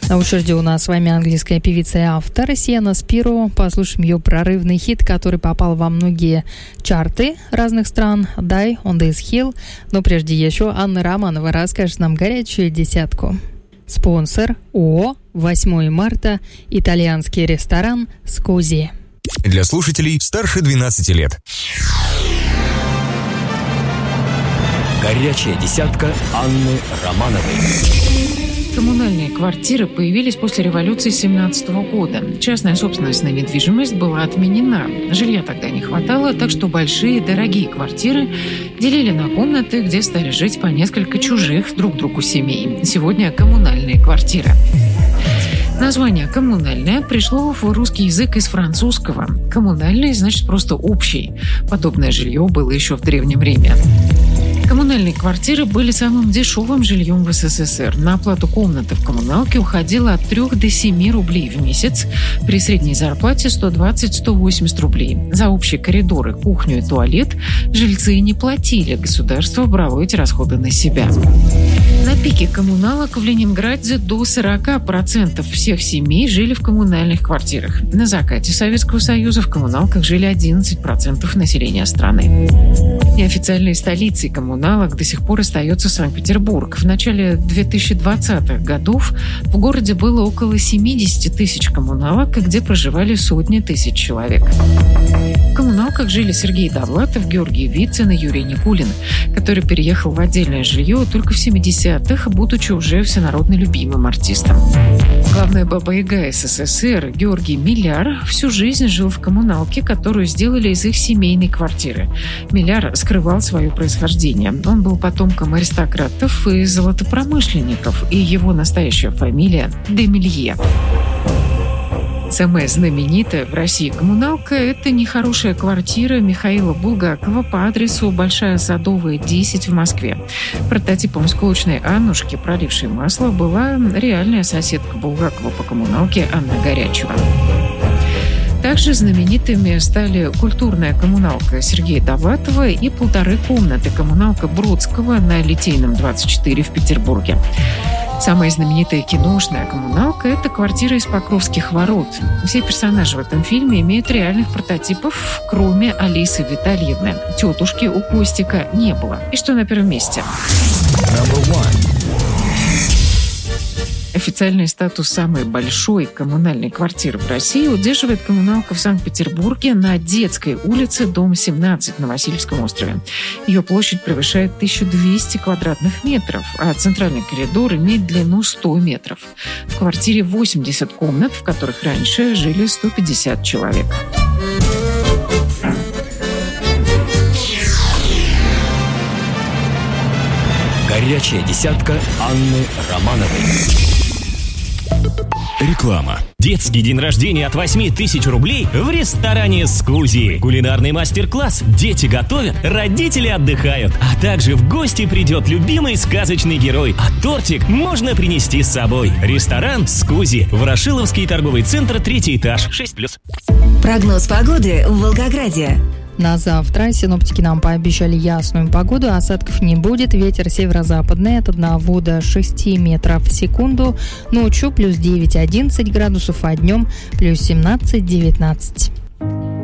На очереди у нас с вами английская певица и автор Сиена Спиро. Послушаем ее прорывный хит, который попал во многие чарты разных стран. Die on this hill. Но прежде еще Анна Романова расскажет нам горячую десятку. Спонсор ООО 8 марта, итальянский ресторан «Скузи». Для слушателей старше 12 лет. Горячая десятка Анны Романовой. Коммунальные квартиры появились после революции 1917 года. Частная собственность на недвижимость была отменена. Жилья тогда не хватало, так что большие, дорогие квартиры делили на комнаты, где стали жить по несколько чужих друг другу семей. Сегодня коммунальные квартиры. Название «коммунальное» пришло в русский язык из французского. «Коммунальный» значит просто «общий». Подобное жилье было еще в Древнем Риме. Коммунальные квартиры были самым дешевым жильем в СССР. На оплату комнаты в коммуналке уходило от 3 до 7 рублей в месяц, при средней зарплате 120-180 рублей. За общие коридоры, кухню и туалет жильцы не платили, государство брало эти расходы на себя. На пике коммуналок в Ленинграде до 40% всех семей жили в коммунальных квартирах. На закате Советского Союза в коммуналках жили 11% населения страны. Неофициальной столицей коммуналок до сих пор остается Санкт-Петербург. В начале 2020-х годов в городе было около 70 тысяч коммуналок, где проживали сотни тысяч человек. В коммуналках жили Сергей Довлатов, Георгий Вицин и Юрий Никулин, который переехал в отдельное жилье только в 70-х, будучи уже всенародно любимым артистом. Главная баба-яга СССР Георгий Миляр всю жизнь жил в коммуналке, которую сделали из их семейной квартиры. Миляр скрывал свое происхождение. Он был потомком аристократов и золотопромышленников, и его настоящая фамилия – Демелье. Самая знаменитая в России коммуналка – это нехорошая квартира Михаила Булгакова по адресу Большая Садовая, 10 в Москве. Прототипом сколочной Аннушки, пролившей масло, была реальная соседка Булгакова по коммуналке Анна Горячева. Также знаменитыми стали культурная коммуналка Сергея Довлатова и 1,5 комнаты коммуналка Бродского на Литейном, 24 в Петербурге. Самая знаменитая киношная коммуналка – это квартира из Покровских ворот. Все персонажи в этом фильме имеют реальных прототипов, кроме Алисы Витальевны. Тетушки у Костика не было. И что на первом месте? Официальный статус самой большой коммунальной квартиры в России удерживает коммуналка в Санкт-Петербурге на Детской улице, дом 17 на Васильевском острове. Ее площадь превышает 1200 квадратных метров, а центральный коридор имеет длину 100 метров. В квартире 80 комнат, в которых раньше жили 150 человек. Горячая десятка Анны Романовой. Реклама. Детский день рождения от 8 тысяч рублей в ресторане «Скузи». Кулинарный мастер-класс. Дети готовят, родители отдыхают. А также в гости придет любимый сказочный герой. А тортик можно принести с собой. Ресторан «Скузи». Ворошиловский торговый центр, 3-й этаж, 6+. Прогноз погоды в Волгограде. На завтра синоптики нам пообещали ясную погоду, осадков не будет, ветер северо-западный от 1 до 6 метров в секунду, ночью плюс 9-11 градусов, а днем плюс 17-19.